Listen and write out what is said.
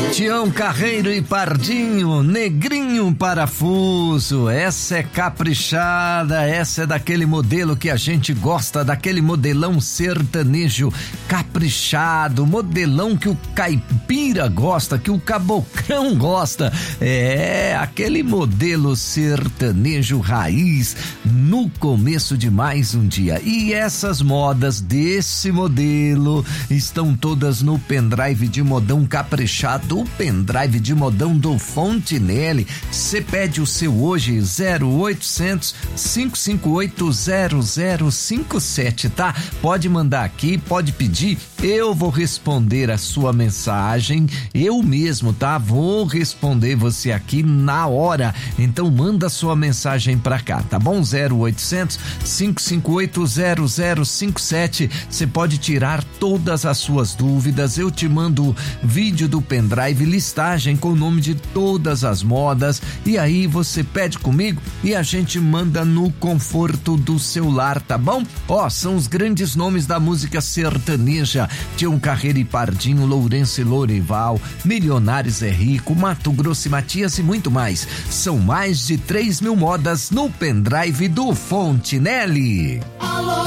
Tião Carreiro e Pardinho, Negrinho Parafuso. Essa é caprichada, essa é daquele modelo que a gente gosta, daquele modelão sertanejo caprichado, modelão que o caipira gosta, que o cabocão gosta. É aquele modelo sertanejo raiz no começo de mais um dia. E essas modas desse modelo estão todas no pendrive de modão caprichado, o pendrive de modão do Fontinelli. Você pede o seu hoje, 0800 558 0057, tá? Pode mandar aqui, pode pedir, eu vou responder a sua mensagem, eu mesmo, tá? Vou responder você aqui na hora, então manda sua mensagem pra cá, tá bom? 0800 558 0057. Você pode tirar todas as suas dúvidas, eu te mando vídeo do pendrive, listagem com o nome de todas as modas, e aí você pede comigo e a gente manda no conforto do seu lar, tá bom? Ó, são os grandes nomes da música sertaneja: Tião Carreiro e Pardinho, Lourenço e Lorival, Milionários é Rico, Mato Grosso e Matias e muito mais. São mais de 3.000 modas no pendrive do Fontinelli. Alô,